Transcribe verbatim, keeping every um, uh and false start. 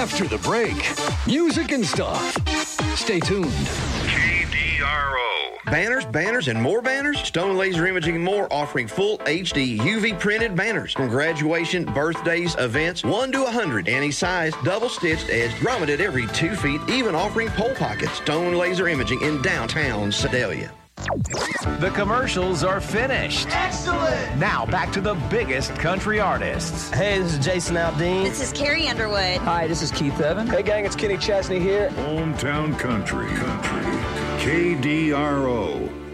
after the break. Music and stuff. Stay tuned. K D R O. Banners, banners, and more banners? Stone Laser Imaging and More offering full H D U V printed banners from graduation, birthdays, events, one to one hundred, any size, double-stitched, edged, grommeted every two feet, even offering pole pockets. Stone Laser Imaging in downtown Sedalia. The commercials are finished. Excellent! Now back to the biggest country artists. Hey, this is Jason Aldean. This is Carrie Underwood. Hi, this is Keith Evan. Hey, gang, it's Kenny Chesney here. Hometown Country. Country. K D R O.